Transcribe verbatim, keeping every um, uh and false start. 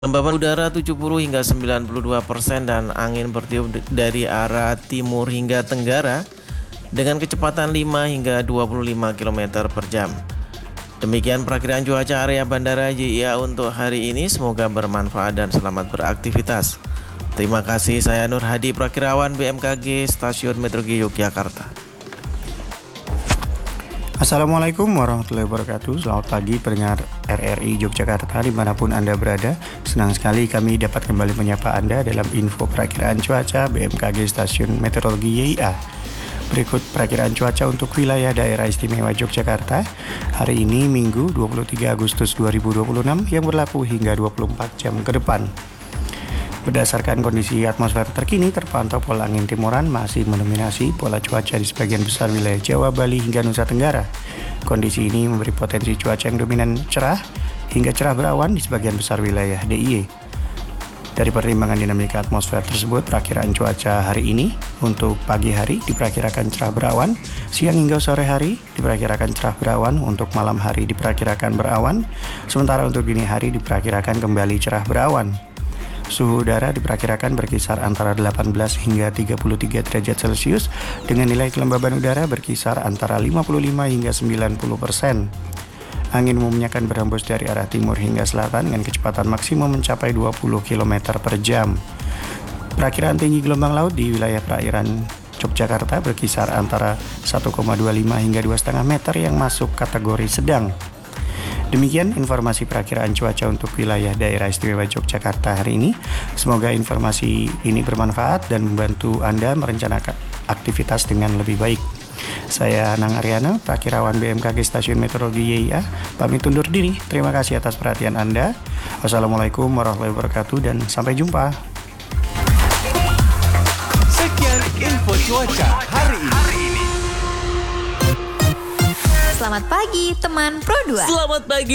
Kelembaban udara tujuh puluh hingga sembilan puluh dua persen dan angin bertiup dari arah timur hingga tenggara dengan kecepatan lima hingga dua puluh lima kilometer per jam. Demikian perakiraan cuaca area Bandara J I A untuk hari ini. Semoga bermanfaat dan selamat beraktivitas. Terima kasih, saya Nur Hadi, Prakirawan B M K G Stasiun Meteorologi Yogyakarta. Assalamualaikum warahmatullahi wabarakatuh. Selamat pagi pendengar R R I Yogyakarta dimanapun Anda berada. Senang sekali kami dapat kembali menyapa Anda dalam info perakiraan cuaca B M K G Stasiun Meteorologi Y I A. Berikut perakiraan cuaca untuk wilayah daerah istimewa Yogyakarta hari ini Minggu dua puluh tiga Agustus dua ribu dua puluh enam yang berlaku hingga dua puluh empat jam ke depan. Berdasarkan kondisi atmosfer terkini, terpantau pola angin timuran masih mendominasi pola cuaca di sebagian besar wilayah Jawa, Bali, hingga Nusa Tenggara. Kondisi ini memberi potensi cuaca yang dominan cerah hingga cerah berawan di sebagian besar wilayah D I Y. Dari pertimbangan dinamika atmosfer tersebut, perakiraan cuaca hari ini untuk pagi hari diperkirakan cerah berawan, siang hingga sore hari diperkirakan cerah berawan, untuk malam hari diperkirakan berawan, sementara untuk dini hari diperkirakan kembali cerah berawan. Suhu udara diperkirakan berkisar antara delapan belas hingga tiga puluh tiga derajat Celcius dengan nilai kelembaban udara berkisar antara lima puluh lima hingga sembilan puluh persen. Angin umumnya akan berhembus dari arah timur hingga selatan dengan kecepatan maksimum mencapai dua puluh kilometer per jam. Perakiraan tinggi gelombang laut di wilayah perairan Yogyakarta berkisar antara satu koma dua lima hingga dua koma lima meter yang masuk kategori sedang. Demikian informasi perakiraan cuaca untuk wilayah daerah istimewa Yogyakarta hari ini. Semoga informasi ini bermanfaat dan membantu Anda merencanakan aktivitas dengan lebih baik. Saya Anang Aryana, Prakirawan B M K G Stasiun Meteorologi Y I A, pamit undur diri. Terima kasih atas perhatian Anda. Wassalamualaikum warahmatullahi wabarakatuh dan sampai jumpa. Sekian info cuaca hari ini. Selamat pagi teman Pro dua. Selamat pagi.